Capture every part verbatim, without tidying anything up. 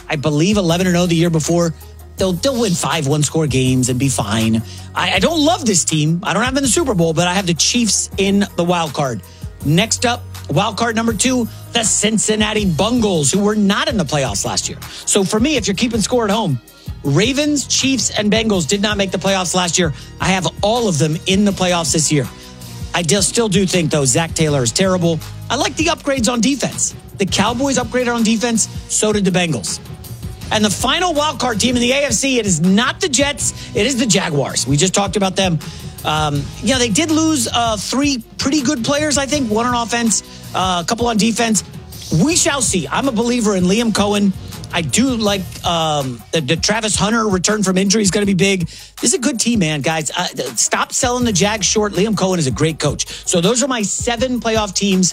I believe eleven and oh the year before. They'll, they'll win five one-score games and be fine. I, I don't love this team. I don't have them in the Super Bowl, but I have the Chiefs in the wild card. Next up, wild card number two, the Cincinnati Bengals, who were not in the playoffs last year. So for me, if you're keeping score at home, Ravens, Chiefs, and Bengals did not make the playoffs last year. I have all of them in the playoffs this year. I just still do think, though, Zach Taylor is terrible. I like the upgrades on defense. The Cowboys upgraded on defense, so did the Bengals. And the final wildcard team in the A F C, it is not the Jets, it is the Jaguars. We just talked about them. Um, you know, they did lose uh, three pretty good players, I think. One on offense, uh, a couple on defense. We shall see. I'm a believer in Liam Cohen. I do like um, the, the Travis Hunter return from injury is going to be big. This is a good team, man, guys. Uh, stop selling the Jags short. Liam Cohen is a great coach. So those are my seven playoff teams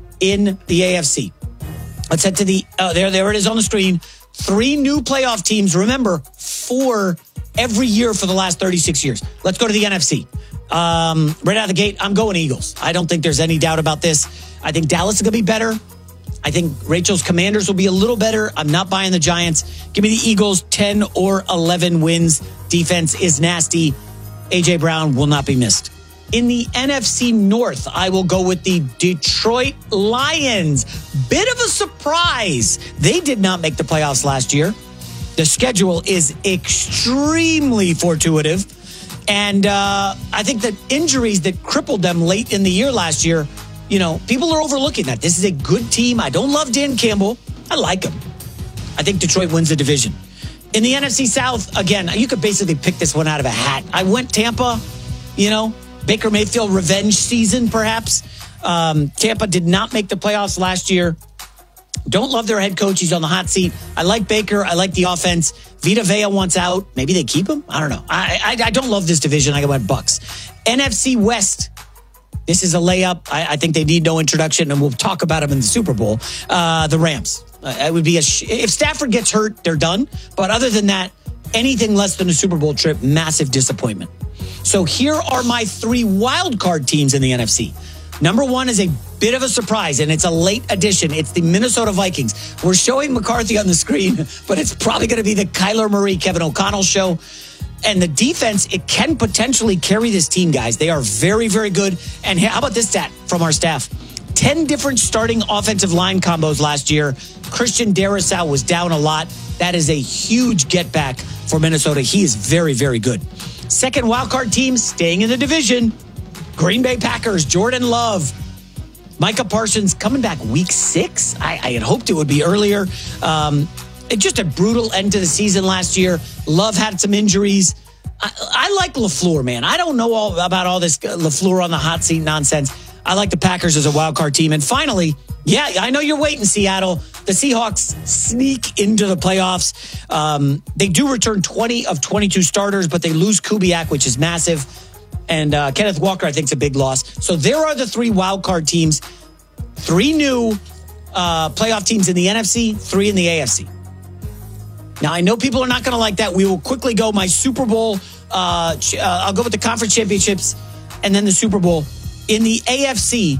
in the A F C. Let's head to the, uh, there, there it is on the screen. Three new playoff teams. Remember, four every year for the last thirty-six years. Let's go to the N F C. Um, right out of the gate, I'm going Eagles. I don't think there's any doubt about this. I think Dallas is going to be better. I think Rachel's Commanders will be a little better. I'm not buying the Giants. Give me the Eagles, ten or eleven wins. Defense is nasty. A J Brown will not be missed. In the N F C North, I will go with the Detroit Lions. Bit of a surprise. They did not make the playoffs last year. The schedule is extremely fortuitous. And uh, I think that injuries that crippled them late in the year last year, you know, people are overlooking that. This is a good team. I don't love Dan Campbell. I like him. I think Detroit wins the division. In the N F C South, again, you could basically pick this one out of a hat. I went Tampa, you know, Baker Mayfield revenge season, perhaps. Um, Tampa did not make the playoffs last year. Don't love their head coach. He's on the hot seat. I like Baker. I like the offense. Vita Vea wants out. Maybe they keep him. I don't know. I, I, I don't love this division. I went Bucks. N F C West. This is a layup. I, I think they need no introduction, and we'll talk about them in the Super Bowl. Uh, the Rams. Uh, it would be a sh- if Stafford gets hurt, they're done. But other than that, anything less than a Super Bowl trip, massive disappointment. So here are my three wild card teams in the N F C. Number one is a bit of a surprise, and it's a late addition. It's the Minnesota Vikings. We're showing McCarthy on the screen, but it's probably going to be the Kyler Murray, Kevin O'Connell show. And the defense, it can potentially carry this team, guys. They are very, very good. And how about this stat from our staff? ten different starting offensive line combos last year. Christian Darrisaw was down a lot. That is a huge get back for Minnesota. He is very, very good. Second wildcard team staying in the division. Green Bay Packers, Jordan Love. Micah Parsons coming back week six. I, I had hoped it would be earlier. Um, it just a brutal end to the season last year. Love had some injuries. I, I like LaFleur, man. I don't know all about all this LaFleur on the hot seat nonsense. I like the Packers as a wild card team. And finally, yeah, I know you're waiting, Seattle. The Seahawks sneak into the playoffs. Um, they do return twenty of twenty-two starters, but they lose Kubiak, which is massive. And uh, Kenneth Walker, I think, is a big loss. So there are the three wild card teams. Three new uh, playoff teams in the N F C, three in the A F C. Now, I know people are not going to like that. We will quickly go my Super Bowl. Uh, uh, I'll go with the conference championships and then the Super Bowl. In the A F C,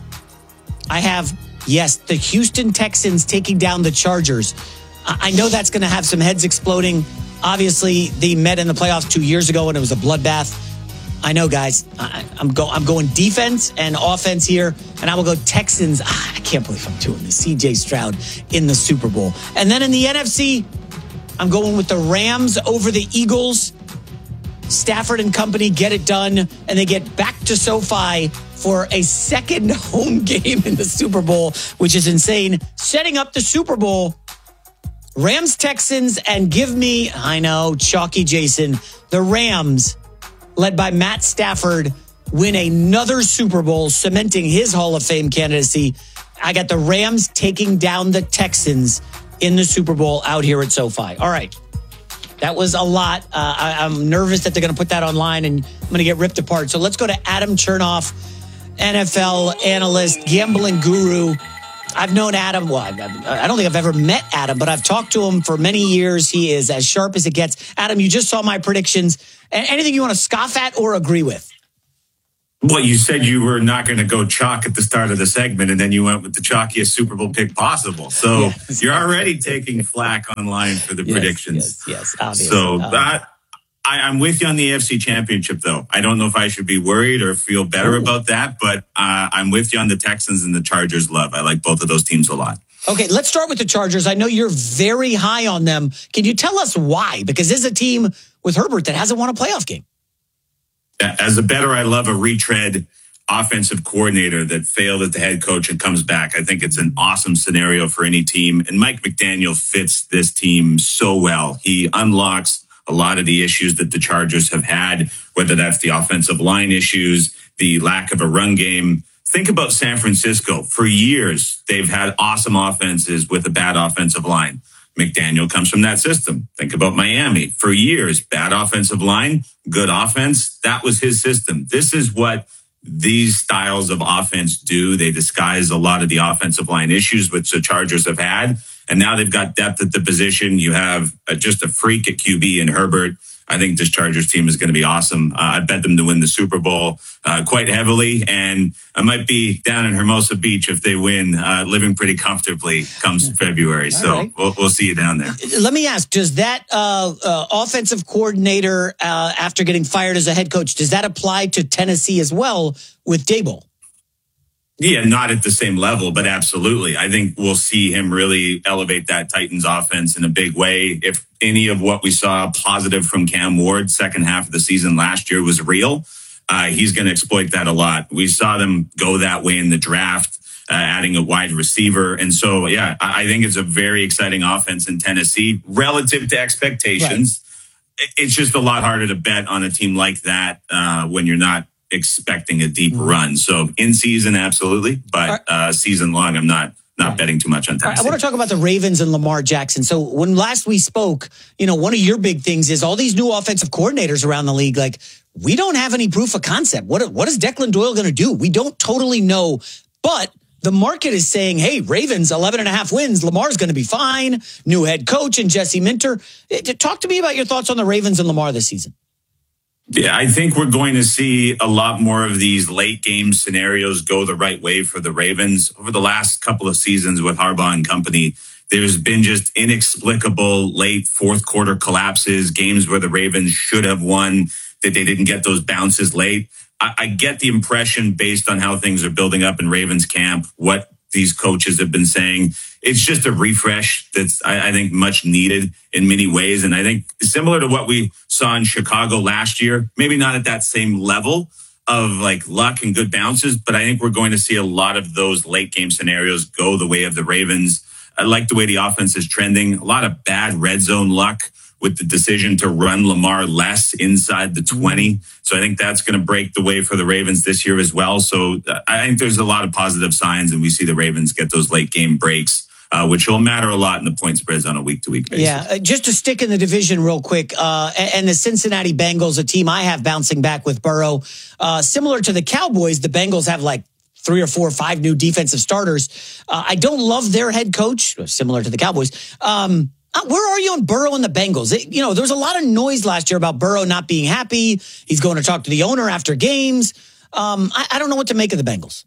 I have, yes, the Houston Texans taking down the Chargers. I know that's going to have some heads exploding. Obviously, they met in the playoffs two years ago and it was a bloodbath. I know, guys. I, I'm, go, I'm going defense and offense here, and I will go Texans. Ah, I can't believe I'm doing this. C J Stroud in the Super Bowl. And then in the N F C, I'm going with the Rams over the Eagles. Stafford and company get it done, and they get back to SoFi for a second home game in the Super Bowl, which is insane. Setting up the Super Bowl, Rams, Texans, and give me, I know, chalky Jason, the Rams, led by Matt Stafford, win another Super Bowl, cementing his Hall of Fame candidacy. I got the Rams taking down the Texans in the Super Bowl out here at SoFi. All right. That was a lot. Uh, I, I'm nervous that they're going to put that online and I'm going to get ripped apart. So let's go to Adam Chernoff, N F L analyst, gambling guru. I've known Adam. Well, I, I don't think I've ever met Adam, but I've talked to him for many years. He is as sharp as it gets. Adam, you just saw my predictions. Anything you want to scoff at or agree with? Well, you said you were not going to go chalk at the start of the segment, and then you went with the chalkiest Super Bowl pick possible. So yes. You're already taking flack online for the yes, predictions. Yes, yes, obviously. So that, I, I'm with you on the A F C Championship, though. I don't know if I should be worried or feel better Ooh. about that, but uh, I'm with you on the Texans and the Chargers love. I like both of those teams a lot. Okay, let's start with the Chargers. I know you're very high on them. Can you tell us why? Because this is a team with Herbert that hasn't won a playoff game. As a bettor, I love a retread offensive coordinator that failed at the head coach and comes back. I think it's an awesome scenario for any team. And Mike McDaniel fits this team so well. He unlocks a lot of the issues that the Chargers have had, whether that's the offensive line issues, the lack of a run game. Think about San Francisco. For years, they've had awesome offenses with a bad offensive line. McDaniel comes from that system. Think about Miami. For years, bad offensive line, good offense. That was his system. This is what these styles of offense do. They disguise a lot of the offensive line issues which the Chargers have had. And now they've got depth at the position. You have a, just a freak at Q B in Herbert. I think this Chargers team is going to be awesome. Uh, I bet them to win the Super Bowl uh, quite heavily, and I might be down in Hermosa Beach if they win, uh, living pretty comfortably comes February. All so right. we'll, we'll see you down there. Let me ask, does that uh, uh, offensive coordinator, uh, after getting fired as a head coach, does that apply to Tennessee as well with Daboll? Yeah, not at the same level, but absolutely. I think we'll see him really elevate that Titans offense in a big way. If any of what we saw positive from Cam Ward second half of the season last year was real, uh, he's going to exploit that a lot. We saw them go that way in the draft, uh, adding a wide receiver. And so, yeah, I think it's a very exciting offense in Tennessee relative to expectations. Right. It's just a lot harder to bet on a team like that uh, when you're not expecting a deep run. So in season, absolutely. But uh, season long, I'm not not right. betting too much on Tennessee. I want to talk about the Ravens and Lamar Jackson. So when last we spoke, you know, one of your big things is all these new offensive coordinators around the league. Like, we don't have any proof of concept. What, what is Declan Doyle going to do? We don't totally know. But the market is saying, hey, Ravens, eleven and a half wins. Lamar's going to be fine. New head coach and Jesse Minter. Talk to me about your thoughts on the Ravens and Lamar this season. Yeah, I think we're going to see a lot more of these late game scenarios go the right way for the Ravens. Over the last couple of seasons with Harbaugh and company, there's been just inexplicable late fourth quarter collapses, games where the Ravens should have won, that they didn't get those bounces late. I, I get the impression, based on how things are building up in Ravens camp, what these coaches have been saying, it's just a refresh that's, I, I think, much needed in many ways. And I think similar to what we saw in Chicago last year, maybe not at that same level of like luck and good bounces, but I think we're going to see a lot of those late game scenarios go the way of the Ravens. I like the way the offense is trending. A lot of bad red zone luck with the decision to run Lamar less inside the twenty. So I think that's going to break the way for the Ravens this year as well. So I think there's a lot of positive signs, and we see the Ravens get those late game breaks, uh, which will matter a lot in the point spreads on a week-to-week basis. Yeah, uh, just to stick in the division real quick, uh, and, and the Cincinnati Bengals, a team I have bouncing back with Burrow. Uh, similar to the Cowboys, the Bengals have like three or four or five new defensive starters. Uh, I don't love their head coach, similar to the Cowboys. Um, Where are you on Burrow and the Bengals? It, you know, there was a lot of noise last year about Burrow not being happy. He's going to talk to the owner after games. Um, I, I don't know what to make of the Bengals.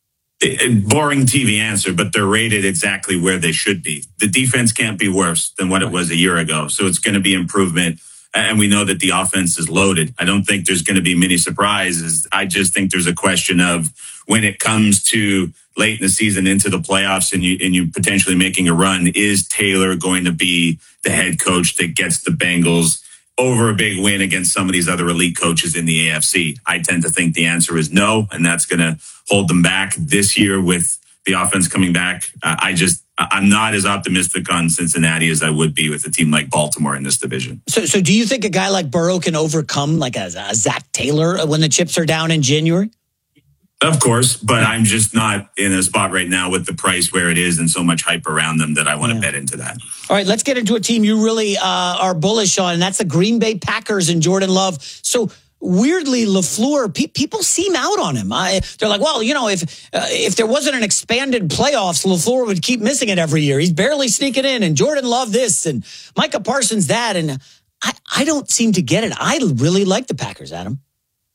It, boring T V answer, but they're rated exactly where they should be. The defense can't be worse than what it was a year ago. So it's going to be improvement. And we know that the offense is loaded. I don't think there's going to be many surprises. I just think there's a question of when it comes to late in the season into the playoffs and you and you potentially making a run, is Taylor going to be the head coach that gets the Bengals over a big win against some of these other elite coaches in the A F C? I tend to think the answer is no, and that's going to hold them back this year with the offense coming back. Uh, I just, I'm not as optimistic on Cincinnati as I would be with a team like Baltimore in this division. So, so do you think a guy like Burrow can overcome like a, a Zach Taylor when the chips are down in January? Of course, but I'm just not in a spot right now with the price where it is and so much hype around them that I want to yeah. bet into that. All right, let's get into a team you really uh, are bullish on, and that's the Green Bay Packers and Jordan Love. So weirdly, LaFleur, pe- people seem out on him. I, they're like, well, you know, if uh, if there wasn't an expanded playoffs, LaFleur would keep missing it every year. He's barely sneaking in, and Jordan Love this, and Micah Parsons that, and I, I don't seem to get it. I really like the Packers, Adam.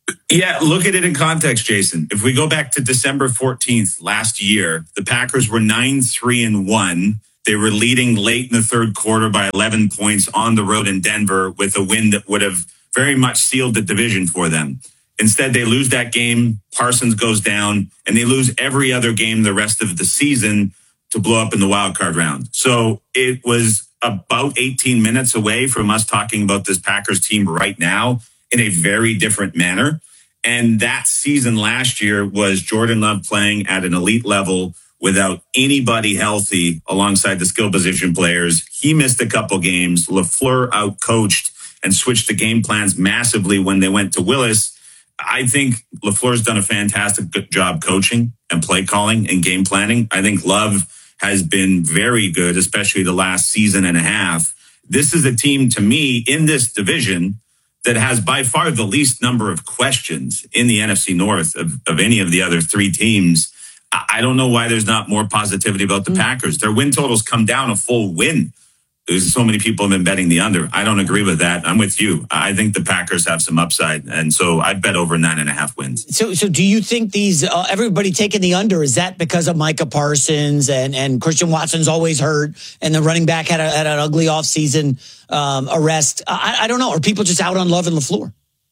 Yeah, look at it in context, Jason. If we go back to December fourteenth last year, the Packers were nine three and one. They were leading late in the third quarter by eleven points on the road in Denver with a win that would have very much sealed the division for them. Instead, they lose that game. Parsons goes down, and they lose every other game the rest of the season to blow up in the wild card round. So it was about eighteen minutes away from us talking about this Packers team right now in a very different manner. And that season last year was Jordan Love playing at an elite level without anybody healthy alongside the skill position players. He missed a couple games. LaFleur outcoached and switched the game plans massively when they went to Willis. I think LaFleur's done a fantastic job coaching and play calling and game planning. I think Love has been very good, especially the last season and a half. This is a team, to me, in this division that has by far the least number of questions in the N F C North of, of any of the other three teams. I don't know why there's not more positivity about the mm. Packers. Their win totals come down a full win. There's so many people have been betting the under. I don't agree with that. I'm with you. I think the Packers have some upside. And so I bet over nine and a half wins. So so do you think these, uh, everybody taking the under, is that because of Micah Parsons and, and Christian Watson's always hurt and the running back had, a, had an ugly offseason um, arrest? I, I don't know. Are people just out on Love and LaFleur?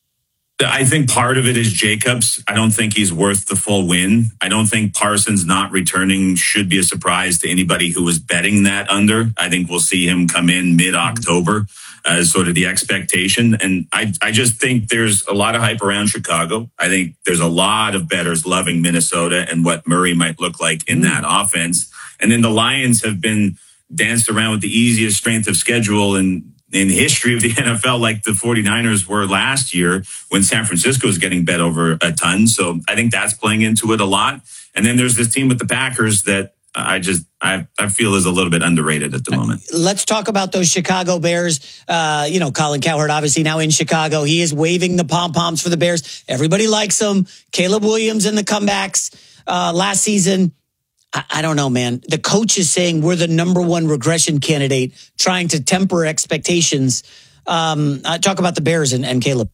I think part of it is Jacobs. I don't think he's worth the full win. I don't think Parsons not returning should be a surprise to anybody who was betting that under. I think we'll see him come in mid-October as sort of the expectation. And I, I just think there's a lot of hype around Chicago. I think there's a lot of bettors loving Minnesota and what Murray might look like in that offense. And then the Lions have been danced around with the easiest strength of schedule and in history of the N F L, like the 49ers were last year when San Francisco was getting bet over a ton. So I think that's playing into it a lot. And then there's this team with the Packers that I just, I, I feel is a little bit underrated at the moment. Let's talk about those Chicago Bears. Uh, you know, Colin Cowherd, obviously now in Chicago. He is waving the pom-poms for the Bears. Everybody likes him. Caleb Williams in the comebacks uh, last season. I don't know, man. The coach is saying we're the number one regression candidate, trying to temper expectations. Um, uh, talk about the Bears and, and Caleb.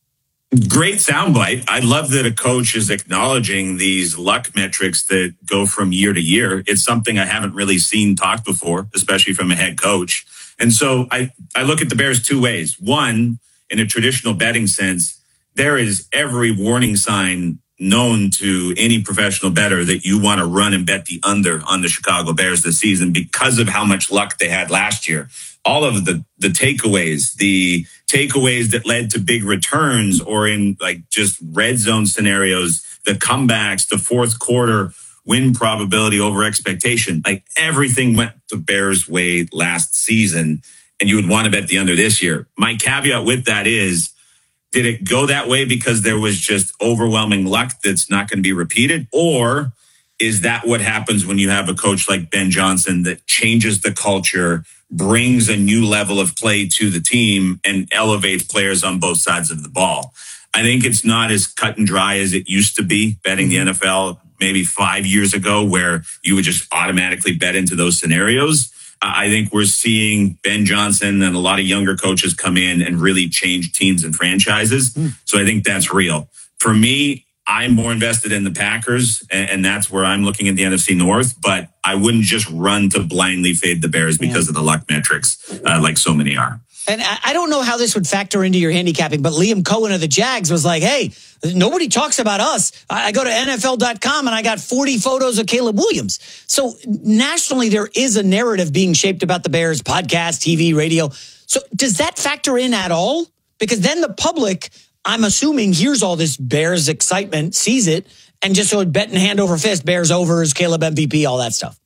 Great soundbite. I love that a coach is acknowledging these luck metrics that go from year to year. It's something I haven't really seen talked before, especially from a head coach. And so I, I look at the Bears two ways. One, in a traditional betting sense, there is every warning sign known to any professional bettor that you want to run and bet the under on the Chicago Bears this season because of how much luck they had last year. All of the, the takeaways, the takeaways that led to big returns or in like just red zone scenarios, the comebacks, the fourth quarter win probability over expectation, like everything went the Bears' way last season. And you would want to bet the under this year. My caveat with that is, did it go that way because there was just overwhelming luck that's not going to be repeated? Or is that what happens when you have a coach like Ben Johnson that changes the culture, brings a new level of play to the team, and elevates players on both sides of the ball? I think it's not as cut and dry as it used to be betting the N F L maybe five years ago, where you would just automatically bet into those scenarios. I think we're seeing Ben Johnson and a lot of younger coaches come in and really change teams and franchises. Mm. So I think that's real. For me, I'm more invested in the Packers, and that's where I'm looking at the N F C North. But I wouldn't just run to blindly fade the Bears because yeah. of the luck metrics, uh, like so many are. And I don't know how this would factor into your handicapping, but Liam Cohen of the Jags was like, hey, nobody talks about us. I go to N F L dot com and I got forty photos of Caleb Williams. So nationally, there is a narrative being shaped about the Bears, podcast, T V, radio. So does that factor in at all? Because then the public, I'm assuming, hears all this Bears excitement, sees it, and just so betting hand over fist, Bears overs, Caleb M V P, all that stuff.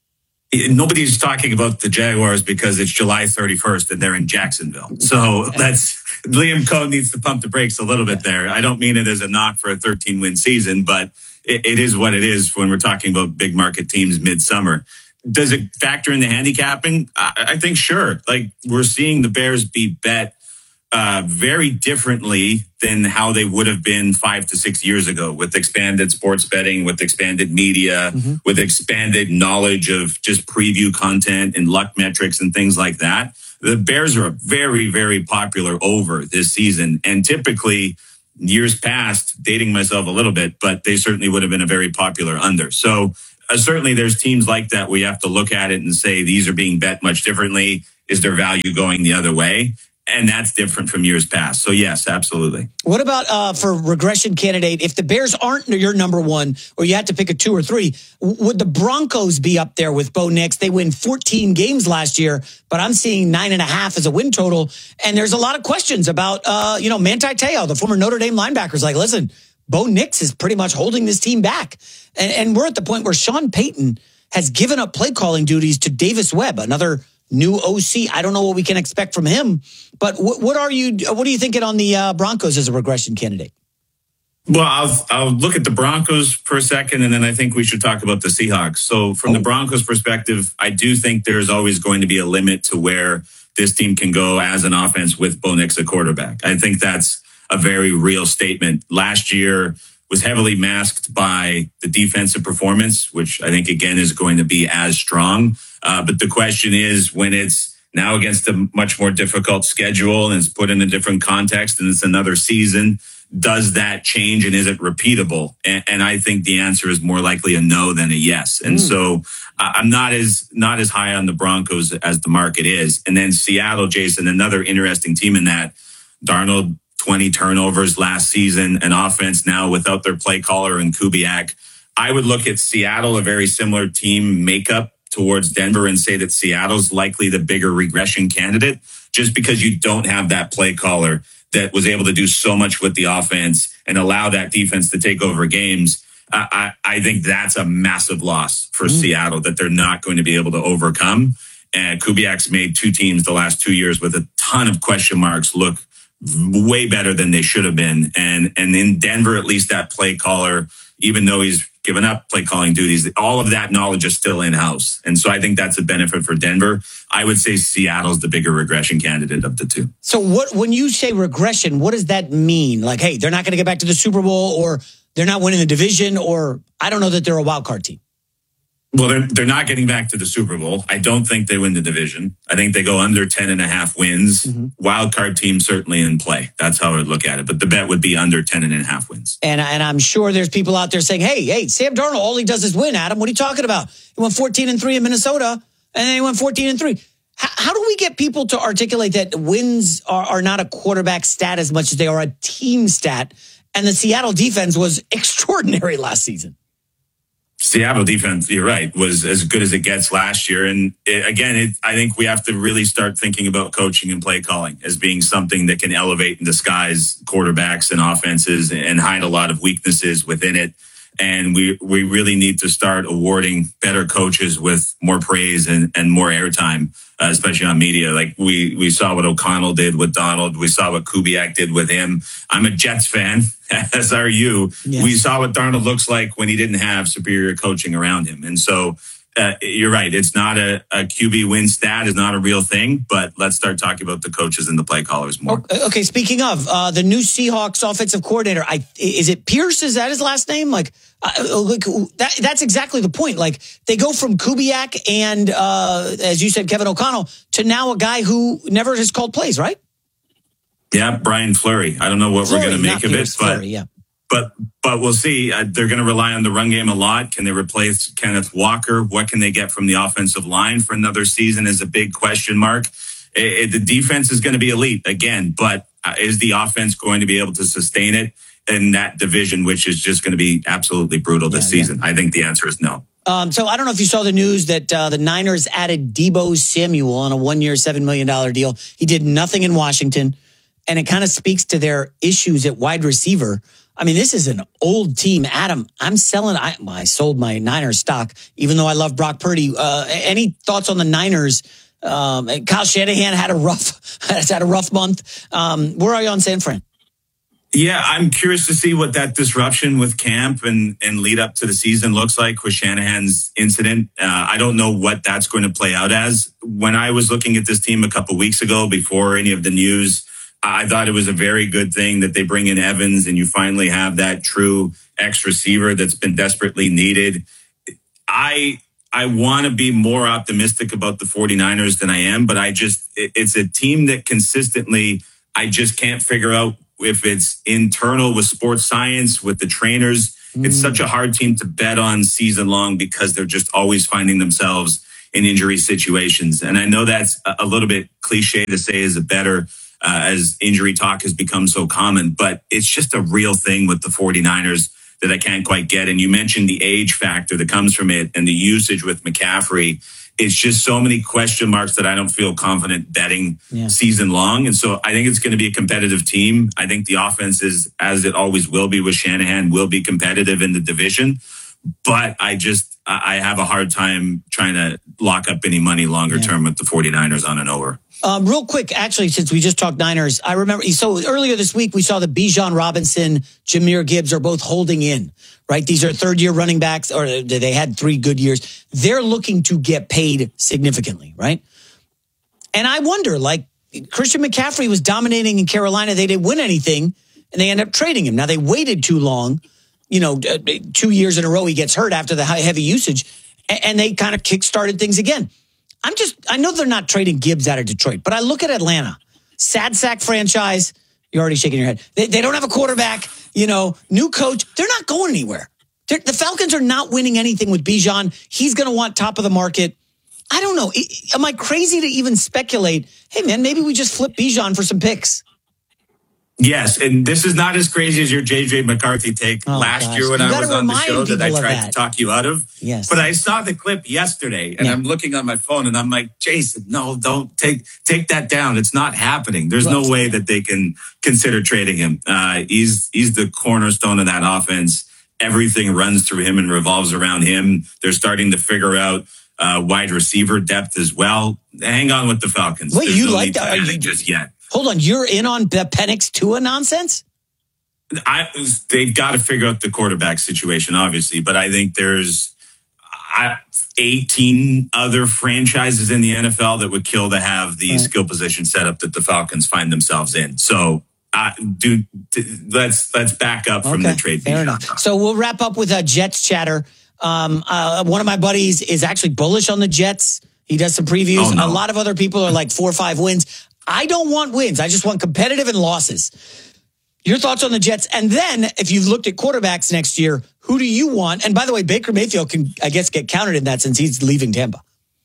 Nobody's talking about the Jaguars because it's July thirty-first and they're in Jacksonville. So that's Liam Cohen needs to pump the brakes a little bit there. I don't mean it as a knock for a thirteen win season, but it, it is what it is when we're talking about big market teams midsummer. Does it factor in the handicapping? I, I think sure. Like we're seeing the Bears be bet uh, very differently than how they would have been five to six years ago with expanded sports betting, with expanded media, mm-hmm. with expanded knowledge of just preview content and luck metrics and things like that. The Bears are a very, very popular over this season. And typically years past, dating myself a little bit, but they certainly would have been a very popular under. So uh, certainly there's teams like that where you have to look at it and say, these are being bet much differently. Is there value going the other way? And that's different from years past. So yes, absolutely. What about uh, for regression candidate? If the Bears aren't your number one, or you had to pick a two or three, would the Broncos be up there with Bo Nix? They win fourteen games last year, but I'm seeing nine and a half as a win total. And there's a lot of questions about, uh, you know, Manti Te'o, the former Notre Dame linebacker, is like, listen, Bo Nix is pretty much holding this team back. And, and we're at the point where Sean Payton has given up play calling duties to Davis Webb, another new O C. I don't know what we can expect from him, but what, what are you? What are you thinking on the uh, Broncos as a regression candidate? Well, I'll, I'll look at the Broncos for a second, and then I think we should talk about the Seahawks. So from oh. the Broncos perspective, I do think there's always going to be a limit to where this team can go as an offense with Bo Nix at quarterback. I think that's a very real statement. Last year was heavily masked by the defensive performance, which I think, again, is going to be as strong. Uh, but the question is, when it's now against a much more difficult schedule and it's put in a different context and it's another season, does that change and is it repeatable? And, and I think the answer is more likely a no than a yes. And mm. so uh, I'm not as not as high on the Broncos as the market is. And then Seattle, Jason, another interesting team in that. Darnold, twenty turnovers last season, an offense now without their play caller and Kubiak. I would look at Seattle, a very similar team makeup towards Denver, and say that Seattle's likely the bigger regression candidate, just because you don't have that play caller that was able to do so much with the offense and allow that defense to take over games. I, I, I think that's a massive loss for mm. Seattle that they're not going to be able to overcome. And Kubiak's made two teams the last two years with a ton of question marks look way better than they should have been. And, and in Denver, at least that play caller, even though he's given up play calling duties, all of that knowledge is still in-house. And so I think that's a benefit for Denver. I would say Seattle's the bigger regression candidate of the two. So what, when you say regression, what does that mean? Like, hey, they're not going to get back to the Super Bowl, or they're not winning the division, or I don't know that they're a wild card team. Well, they're, they're not getting back to the Super Bowl. I don't think they win the division. I think they go under ten and a half wins. Mm-hmm. Wild card team certainly in play. That's how I would look at it. But the bet would be under ten and a half wins. And, and I'm sure there's people out there saying, hey, hey, Sam Darnold, all he does is win, Adam. What are you talking about? He went fourteen and three in Minnesota, and then he went fourteen and three. How, how do we get people to articulate that wins are, are not a quarterback stat as much as they are a team stat? And the Seattle defense was extraordinary last season. Seattle defense, you're right, was as good as it gets last year. And it, again, it, I think we have to really start thinking about coaching and play calling as being something that can elevate and disguise quarterbacks and offenses and hide a lot of weaknesses within it. And we, we really need to start awarding better coaches with more praise and, and more airtime, uh, especially on media. Like we, we saw what O'Connell did with Donald. We saw what Kubiak did with him. I'm a Jets fan, as are you. Yes. We saw what Darnold looks like when he didn't have superior coaching around him. And so uh, you're right. It's not a, a Q B win stat is not a real thing, but let's start talking about the coaches and the play callers more. Okay. Speaking of uh, the new Seahawks offensive coordinator, I, is it Pierce? Is that his last name? Like, uh, like that, that's exactly the point. Like they go from Kubiak and, uh, as you said, Kevin O'Connell to now a guy who never has called plays, right? Yeah. Brian Fleury. I don't know what Fleury, we're going to make of Pierce, it, but Fleury, yeah. But but we'll see. Uh, they're going to rely on the run game a lot. Can they replace Kenneth Walker? What can they get from the offensive line for another season is a big question mark. It, it, the defense is going to be elite again, but uh, is the offense going to be able to sustain it in that division, which is just going to be absolutely brutal this yeah, season? Yeah. I think the answer is no. Um, so I don't know if you saw the news that uh, the Niners added Deebo Samuel on a one-year, seven million dollars deal. He did nothing in Washington, and it kind of speaks to their issues at wide receiver. I mean, this is an old team. Adam, I'm selling. I, I sold my Niners stock, even though I love Brock Purdy. Uh, any thoughts on the Niners? Um, Kyle Shanahan had a rough, has had a rough month. Um, where are you on San Fran? Yeah, I'm curious to see what that disruption with camp and, and lead up to the season looks like with Shanahan's incident. Uh, I don't know what that's going to play out as. When I was looking at this team a couple weeks ago, before any of the news, I thought it was a very good thing that they bring in Evans and you finally have that true X receiver that's been desperately needed. I I want to be more optimistic about the 49ers than I am, but I just, it's a team that consistently, I just can't figure out if it's internal with sports science, with the trainers. Mm. It's such a hard team to bet on season long because they're just always finding themselves in injury situations. And I know that's a little bit cliche to say as a bettor, uh, as injury talk has become so common, but it's just a real thing with the 49ers that I can't quite get. And you mentioned the age factor that comes from it and the usage with McCaffrey. It's just so many question marks that I don't feel confident betting yeah. season long. And so I think it's going to be a competitive team. I think the offense is, as it always will be with Shanahan, will be competitive in the division. But I just, I have a hard time trying to lock up any money longer yeah. term with the 49ers on an over. Um, real quick, actually, since we just talked Niners, I remember, so earlier this week, we saw that Bijan Robinson, Jahmyr Gibbs are both holding in, right? These are third-year running backs, or they had three good years. They're looking to get paid significantly, right? And I wonder, like, Christian McCaffrey was dominating in Carolina. They didn't win anything, and they end up trading him. Now, they waited too long. You know, two years in a row, he gets hurt after the heavy usage, and they kind of kick-started things again. I'm just, I know they're not trading Gibbs out of Detroit, but I look at Atlanta, sad sack franchise. You're already shaking your head. They, they don't have a quarterback, you know, new coach. They're not going anywhere. They're, the Falcons are not winning anything with Bijan. He's going to want top of the market. I don't know. Am I crazy to even speculate? Hey, man, maybe we just flip Bijan for some picks. Yes, and this is not as crazy as your J J McCarthy take oh, last gosh. year when you I was on the show that I tried that. to talk you out of. Yes. But I saw the clip yesterday, and yeah. I'm looking on my phone, and I'm like, Jason, no, don't take take that down. It's not happening. There's well, no way that they can consider trading him. Uh, he's he's the cornerstone of that offense. Everything runs through him and revolves around him. They're starting to figure out uh, wide receiver depth as well. Hang on with the Falcons. Wait, There's you no like that? Are you just yet? Hold on, you're in on the Penix Tua nonsense? I, they've got to figure out the quarterback situation, obviously, but I think there's I, eighteen other franchises in the N F L that would kill to have the right. skill position set up that the Falcons find themselves in. So, uh, do let's let's back up from okay, the trade. Fair enough. So we'll wrap up with a Jets chatter. Um, uh, one of my buddies is actually bullish on the Jets. He does some previews. Oh, no. A lot of other people are like four or five wins. I don't want wins. I just want competitive and losses. Your thoughts on the Jets? And then, if you've looked at quarterbacks next year, who do you want? And by the way, Baker Mayfield can, I guess, get counted in that since he's leaving Tampa.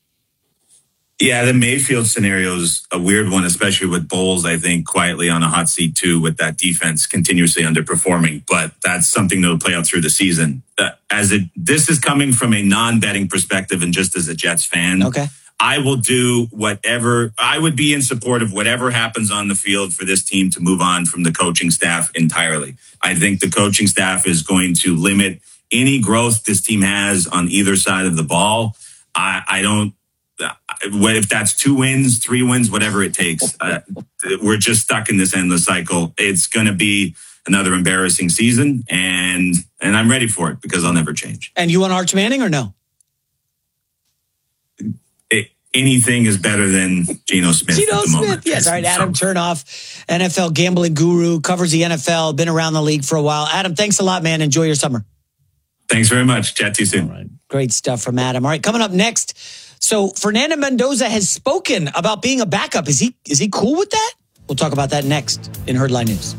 Yeah, the Mayfield scenario is a weird one, especially with Bowles, I think, quietly on a hot seat, too, with that defense continuously underperforming. But that's something that will play out through the season. Uh, as it, this is coming from a non-betting perspective and just as a Jets fan. Okay. I will do whatever, I would be in support of whatever happens on the field for this team to move on from the coaching staff entirely. I think the coaching staff is going to limit any growth this team has on either side of the ball. I, I don't, if that's two wins, three wins, whatever it takes, uh, we're just stuck in this endless cycle. It's going to be another embarrassing season, and and I'm ready for it because I'll never change. And you want Arch Manning or no? Anything is better than Geno Smith. Geno at the Smith, moment. yes. All right, Adam Chernoff, N F L gambling guru, covers the N F L, been around the league for a while. Adam, thanks a lot, man. Enjoy your summer. Thanks very much. Chat to you soon. All right. Great stuff from Adam. All right, coming up next. So Fernando Mendoza has spoken about being a backup. Is he is he cool with that? We'll talk about that next in Herdline News.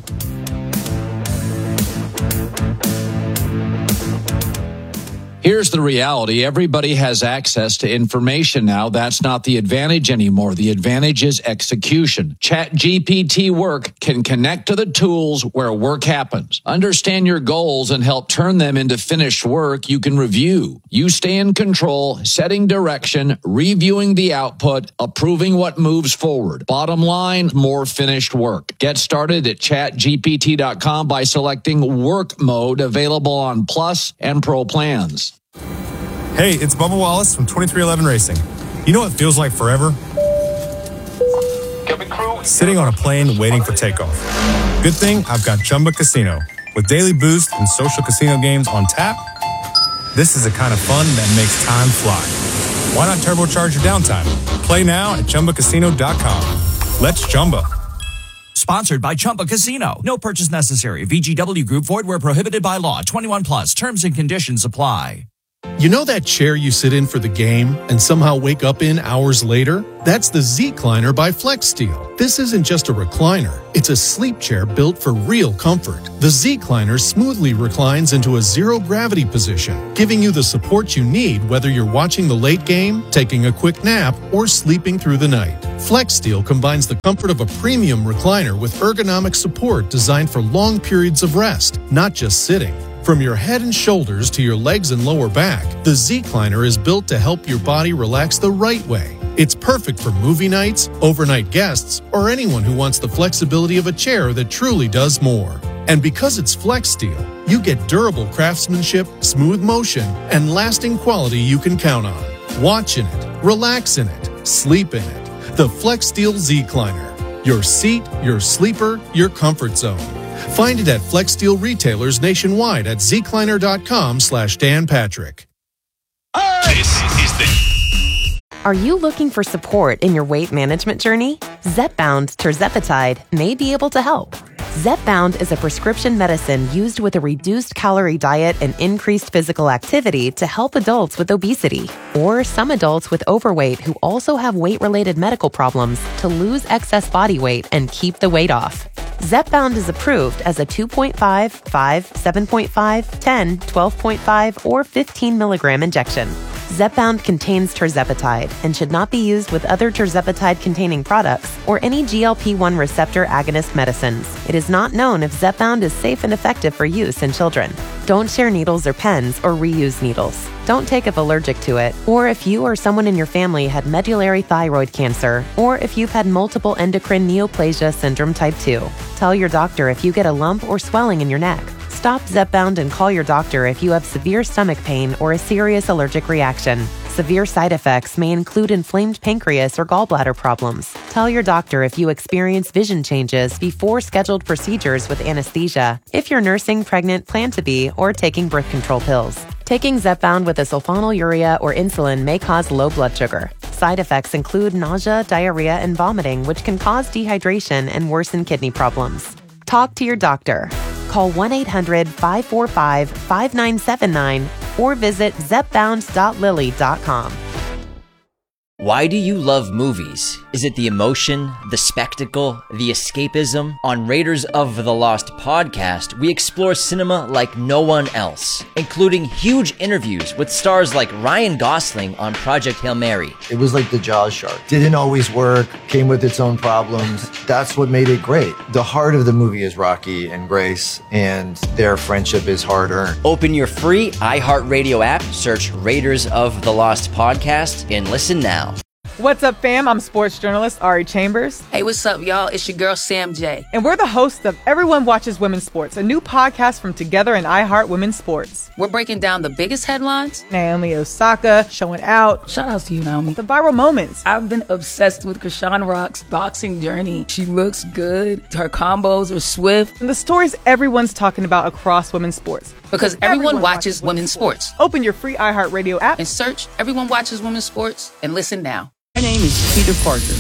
Here's the reality. Everybody has access to information now. That's not the advantage anymore. The advantage is execution. ChatGPT Work can connect to the tools where work happens. Understand your goals and help turn them into finished work you can review. You stay in control, setting direction, reviewing the output, approving what moves forward. Bottom line, more finished work. Get started at chat G P T dot com by selecting Work Mode, available on Plus and Pro plans. Hey, it's Bubba Wallace from twenty-three eleven Racing. You know what feels like forever? Sitting on a plane waiting for takeoff. Good thing I've got Chumba Casino. With daily boost and social casino games on tap, this is the kind of fun that makes time fly. Why not turbocharge your downtime? Play now at Chumba Casino dot com. Let's Chumba. Sponsored by Chumba Casino. No purchase necessary. V G W Group. Void where prohibited by law. twenty-one plus. Terms and conditions apply. You know that chair you sit in for the game and somehow wake up in hours later? That's the Z-Cliner by FlexSteel. This isn't just a recliner. It's a sleep chair built for real comfort. The Z-Cliner smoothly reclines into a zero-gravity position, giving you the support you need whether you're watching the late game, taking a quick nap, or sleeping through the night. FlexSteel combines the comfort of a premium recliner with ergonomic support designed for long periods of rest, not just sitting. From your head and shoulders to your legs and lower back, the Z-Cliner is built to help your body relax the right way. It's perfect for movie nights, overnight guests, or anyone who wants the flexibility of a chair that truly does more. And because it's FlexSteel, you get durable craftsmanship, smooth motion, and lasting quality you can count on. Watch in it, relax in it, sleep in it. The FlexSteel Z-Cliner. Your seat, your sleeper, your comfort zone. Find it at FlexSteel retailers nationwide at zcliner.com slash Dan Patrick. This is the... Are you looking for support in your weight management journey? Zepbound tirzepatide may be able to help. Zepbound is a prescription medicine used with a reduced calorie diet and increased physical activity to help adults with obesity or some adults with overweight who also have weight-related medical problems to lose excess body weight and keep the weight off. Zepbound is approved as a two point five, five, seven point five, ten, twelve point five, or fifteen milligram injection. Zepbound contains tirzepatide and should not be used with other tirzepatide-containing products or any G L P one receptor agonist medicines. It is not known if Zepbound is safe and effective for use in children. Don't share needles or pens or reuse needles. Don't take if allergic to it, or if you or someone in your family had medullary thyroid cancer, or if you've had multiple endocrine neoplasia syndrome type two. Tell your doctor if you get a lump or swelling in your neck. Stop Zepbound and call your doctor if you have severe stomach pain or a serious allergic reaction. Severe side effects may include inflamed pancreas or gallbladder problems. Tell your doctor if you experience vision changes before scheduled procedures with anesthesia, if you're nursing, pregnant, plan to be, or taking birth control pills. Taking Zepbound with a sulfonylurea or insulin may cause low blood sugar. Side effects include nausea, diarrhea, and vomiting, which can cause dehydration and worsen kidney problems. Talk to your doctor. Call one eight hundred, five four five, five nine seven nine or visit zepbound dot lilly dot com. Why do you love movies? Is it the emotion, the spectacle, the escapism? On Raiders of the Lost podcast, we explore cinema like no one else, including huge interviews with stars like Ryan Gosling on Project Hail Mary. It was like the Jaws shark. Didn't always work, came with its own problems. That's what made it great. The heart of the movie is Rocky and Grace, and their friendship is hard-earned. Open your free iHeartRadio app, search Raiders of the Lost podcast, and listen now. What's up, fam? I'm sports journalist Ari Chambers. Hey, what's up, y'all? It's your girl, Sam J. And we're the hosts of Everyone Watches Women's Sports, a new podcast from Together and iHeart Women's Sports. We're breaking down the biggest headlines. Naomi Osaka showing out. Shout out to you, Naomi. The viral moments. I've been obsessed with Krishan Rock's boxing journey. She looks good. Her combos are swift. And the stories everyone's talking about across women's sports. Because everyone, everyone watches, watches women's sports. sports. Open your free iHeartRadio app and search Everyone Watches Women's Sports and listen now. My name is Peter Parker.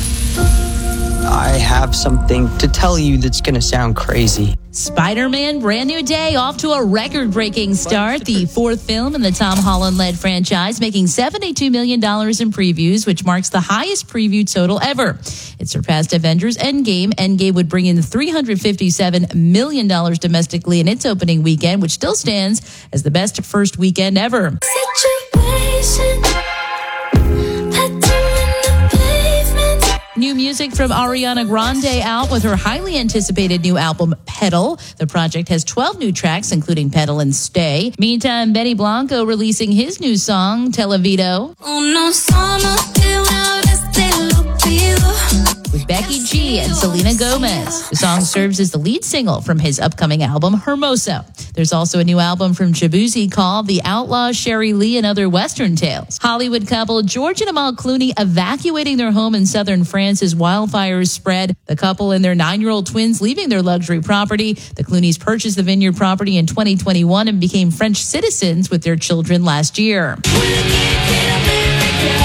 I have something to tell you that's going to sound crazy. Spider-Man Brand New Day off to a record-breaking start. The fourth film in the Tom Holland-led franchise, making seventy-two million dollars in previews, which marks the highest preview total ever. It surpassed Avengers Endgame. Endgame would bring in three hundred fifty-seven million dollars domestically in its opening weekend, which still stands as the best first weekend ever. Situation. New music from Ariana Grande out with her highly anticipated new album, Pedal. The project has twelve new tracks, including Pedal and Stay. Meantime, Benny Blanco releasing his new song, Televido. With Becky G and Selena Gomez. The song serves as the lead single from his upcoming album, Hermosa. There's also a new album from Shabuzi called The Outlaw, Sherry Lee, and Other Western Tales. Hollywood couple George and Amal Clooney evacuating their home in southern France as wildfires spread. The couple and their nine-year-old twins leaving their luxury property. The Clooneys purchased the vineyard property in twenty twenty-one and became French citizens with their children last year.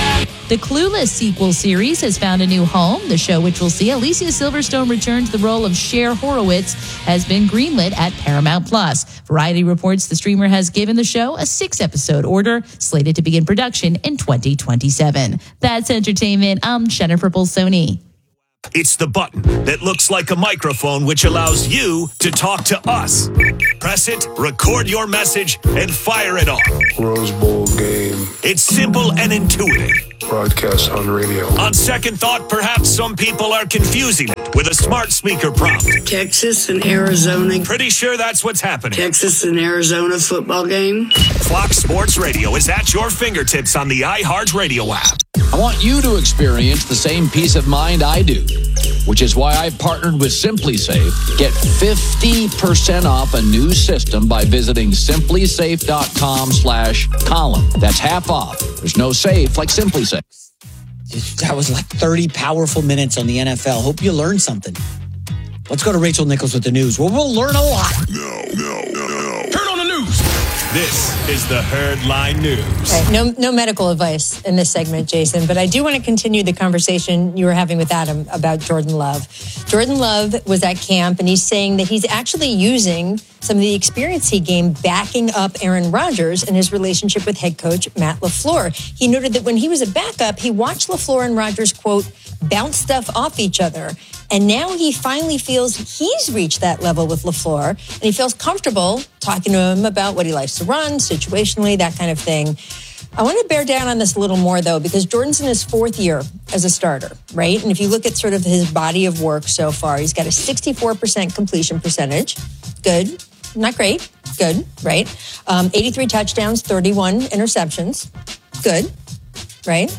The Clueless sequel series has found a new home. The show, which will see Alicia Silverstone return to the role of Cher Horowitz, has been greenlit at Paramount Plus. Variety reports the streamer has given the show a six-episode order, slated to begin production in twenty twenty-seven. That's entertainment. I'm Jennifer Bolsoni. It's the button that looks like a microphone, which allows you to talk to us. Press it, record your message, and fire it off. Rose Bowl game. It's simple and intuitive. Broadcast on radio. On second thought, perhaps some people are confusing it with a smart speaker prompt. Texas and Arizona. Pretty sure that's what's happening. Texas and Arizona football game. Fox Sports Radio is at your fingertips on the iHeartRadio app. I want you to experience the same peace of mind I do, which is why I've partnered with SimpliSafe. Get fifty percent off a new system by visiting simplysafe.com slash Colin. That's half off. There's no safe like SimpliSafe. That was like thirty powerful minutes on the N F L. Hope you learned something. Let's go to Rachel Nichols with the news. Well, we'll learn a lot. No, no, no, no. Turn on the news. This is the Herdline News. Right, no, no medical advice in this segment, Jason, but I do want to continue the conversation you were having with Adam about Jordan Love. Jordan Love was at camp, and he's saying that he's actually using some of the experience he gained backing up Aaron Rodgers in his relationship with head coach Matt LaFleur. He noted that when he was a backup, he watched LaFleur and Rodgers, quote, bounce stuff off each other. And now he finally feels he's reached that level with LaFleur, and he feels comfortable talking to him about what he likes to run, situationally, that kind of thing. I want to bear down on this a little more, though, because Jordan's in his fourth year as a starter, right? And if you look at sort of his body of work so far, he's got a sixty-four percent completion percentage. Good. Not great. Good, right? Um, eighty-three touchdowns, thirty-one interceptions. Good, right?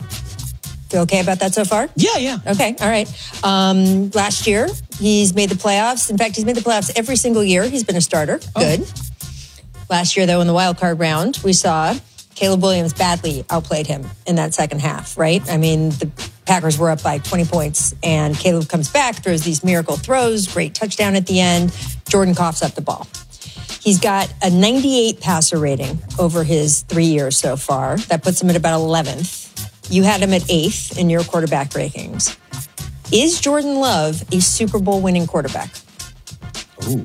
Feel okay about that so far? Yeah, yeah. Okay, all right. Um, last year, he's made the playoffs. In fact, he's made the playoffs every single year. He's been a starter. Good. Oh. Last year, though, in the wild card round, we saw Caleb Williams badly outplayed him in that second half, right? I mean, the Packers were up by twenty points, and Caleb comes back, throws these miracle throws, great touchdown at the end. Jordan coughs up the ball. He's got a ninety-eight passer rating over his three years so far. That puts him at about eleventh. You had him at eighth in your quarterback rankings. Is Jordan Love a Super Bowl winning quarterback? Ooh.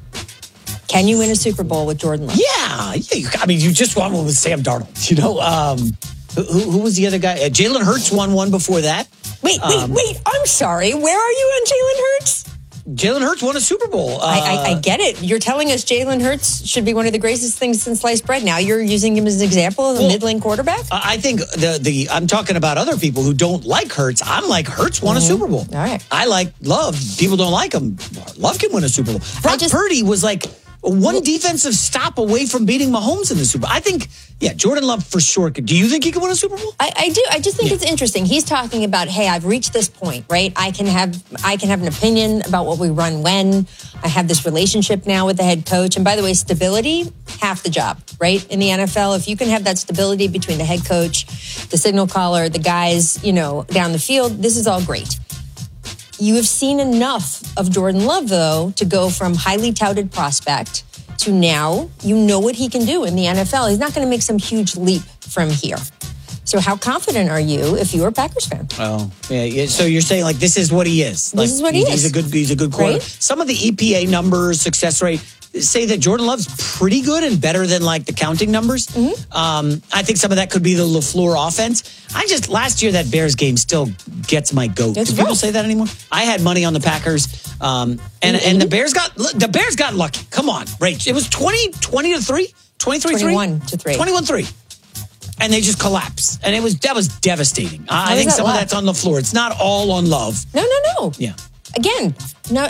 Can you win a Super Bowl with Jordan Love? Yeah. yeah I mean, you just won one with Sam Darnold. You know, um, who, who was the other guy? Uh, Jalen Hurts won one before that. Wait, wait, um, wait. I'm sorry. Where are you on Jalen Hurts? Jalen Hurts won a Super Bowl. Uh, I, I, I get it. You're telling us Jalen Hurts should be one of the greatest things since sliced bread. Now you're using him as an example of a well, middling quarterback? I think the the I'm talking about other people who don't like Hurts. I'm like, Hurts won mm-hmm. a Super Bowl. All right. I like Love. People don't like him. Love can win a Super Bowl. Brock just, Purdy was like one well, defensive stop away from beating Mahomes in the Super Bowl. I think, yeah, Jordan Love for sure. Do you think he could win a Super Bowl? I, I do. I just think yeah. it's interesting. He's talking about, hey, I've reached this point, right? I can have I can have an opinion about what we run when. I have this relationship now with the head coach. And by the way, stability, half the job, right? In the N F L, if you can have that stability between the head coach, the signal caller, the guys, you know, down the field, this is all great. You have seen enough of Jordan Love, though, to go from highly touted prospect to now you know what he can do in the N F L. He's not going to make some huge leap from here. So how confident are you if you're a Packers fan? Oh, yeah. yeah. So you're saying like this is what he is. This like, is what he he's, is. He's a good. He's a good quarterback. Right? Some of the E P A numbers, success rate, say that Jordan Love's pretty good and better than like the counting numbers. Mm-hmm. Um, I think some of that could be the LaFleur offense. I just last year that Bears game still gets my goat. It's Do people say that anymore? I had money on the Packers, um, and mm-hmm. and the Bears got the Bears got lucky. Come on, Rach. It was twenty, twenty to three, twenty-three twenty-one to three, twenty-one three. And they just collapsed. And it was that was devastating. I think some of that's on the floor. It's not all on Love. No, no, no. Yeah. Again, no.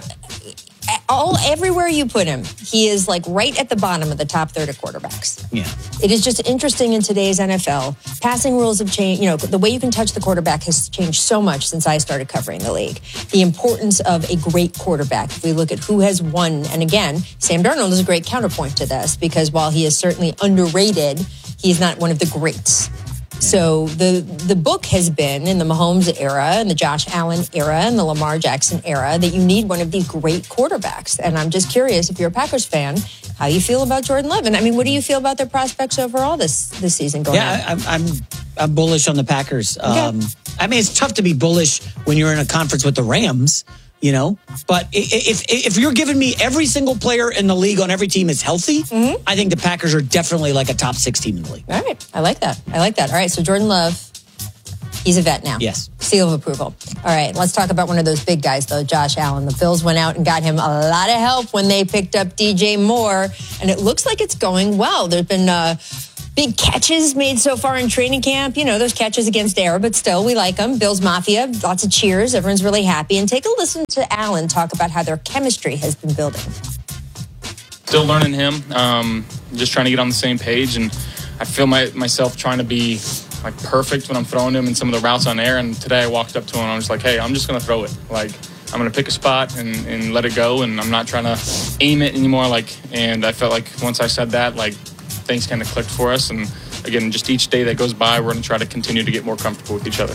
All everywhere you put him, he is like right at the bottom of the top third of quarterbacks. Yeah. It is just interesting in today's N F L. Passing rules have changed. You know, the way you can touch the quarterback has changed so much since I started covering the league. The importance of a great quarterback. If we look at who has won, and again, Sam Darnold is a great counterpoint to this because while he is certainly underrated, he's not one of the greats. So the the book has been in the Mahomes era and the Josh Allen era and the Lamar Jackson era that you need one of these great quarterbacks. And I'm just curious, if you're a Packers fan, how you feel about Jordan Love. And I mean, what do you feel about their prospects overall this this season going yeah, on? Yeah, I'm, I'm I'm bullish on the Packers. Okay. Um, I mean, it's tough to be bullish when you're in a conference with the Rams, you know. But if if, if you're giving me every single player in the league on every team is healthy, mm-hmm. I think the Packers are definitely like a top six team in the league. All right. I like that. I like that. All right. So Jordan Love. He's a vet now. Yes. Seal of approval. All right, let's talk about one of those big guys, though, Josh Allen. The Bills went out and got him a lot of help when they picked up D J Moore, and it looks like it's going well. There's been uh, big catches made so far in training camp. You know, those catches against air, but still, we like them. Bills Mafia, lots of cheers. Everyone's really happy. And take a listen to Allen talk about how their chemistry has been building. Still learning him, um, just trying to get on the same page, and I feel my, myself trying to be like perfect when I'm throwing him in some of the routes on air. And today I walked up to him and I was like, hey, I'm just going to throw it. Like, I'm going to pick a spot and, and let it go. And I'm not trying to aim it anymore. Like, and I felt like once I said that, like things kind of clicked for us. And again, just each day that goes by, we're going to try to continue to get more comfortable with each other.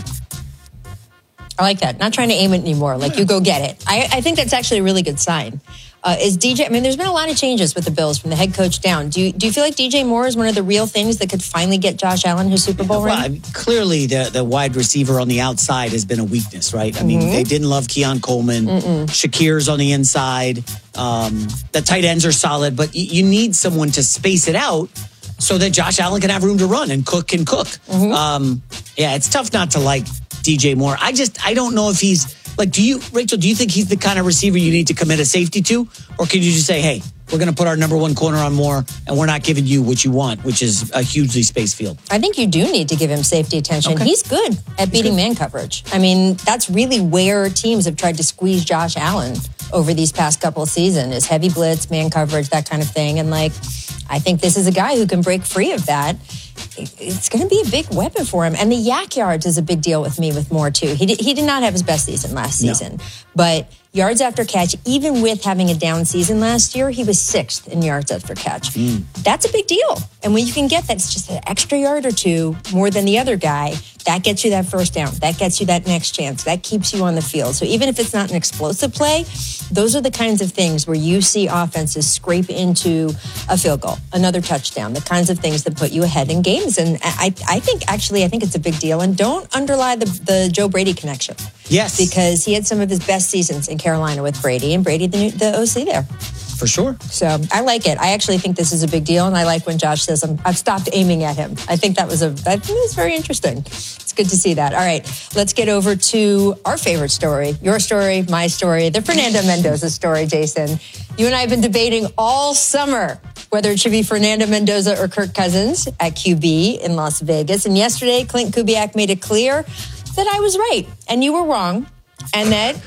I like that. Not trying to aim it anymore. Like, you go get it. I, I think that's actually a really good sign. Uh, is D J, I mean, there's been a lot of changes with the Bills from the head coach down. Do you, do you feel like D J Moore is one of the real things that could finally get Josh Allen his Super Bowl well, ring? I mean, clearly, the, the wide receiver on the outside has been a weakness, right? I mean, Mm-hmm. they didn't love Keon Coleman. Mm-mm. Shakir's on the inside. Um, the tight ends are solid, but you, you need someone to space it out so that Josh Allen can have room to run and Cook can cook. Mm-hmm. Um, yeah, it's tough not to like D J Moore. I just, I don't know if he's, like, do you, Rachel, do you think he's the kind of receiver you need to commit a safety to? Or can you just say, hey, we're going to put our number one corner on Moore and we're not giving you what you want, which is a hugely spaced field? I think you do need to give him safety attention. Okay. He's good at beating good. man coverage. I mean, that's really where teams have tried to squeeze Josh Allen over these past couple of seasons, is heavy blitz, man coverage, that kind of thing. And, like, I think this is a guy who can break free of that. It's going to be a big weapon for him. And the yak yards is a big deal with me with Moore, too. He did, he did not have his best season last No. season. But yards after catch, even with having a down season last year, he was sixth in yards after catch. Mm. That's a big deal. And when you can get that's just an extra yard or two more than the other guy, that gets you that first down. That gets you that next chance. That keeps you on the field. So even if it's not an explosive play, those are the kinds of things where you see offenses scrape into a field goal, another touchdown, the kinds of things that put you ahead in games. And I, I think, actually, I think it's a big deal. And don't underlie the, the Joe Brady connection. Yes. Because he had some of his best seasons in Carolina with Brady, and Brady, the, new, the O C there. For sure. So I like it. I actually think this is a big deal, and I like when Josh says, I'm, I've stopped aiming at him. I think that was a that was very interesting. It's good to see that. All right, let's get over to our favorite story, your story, my story, the Fernando Mendoza story, Jason. You and I have been debating all summer whether it should be Fernando Mendoza or Kirk Cousins at Q B in Las Vegas. And yesterday, Clint Kubiak made it clear that I was right and you were wrong, and that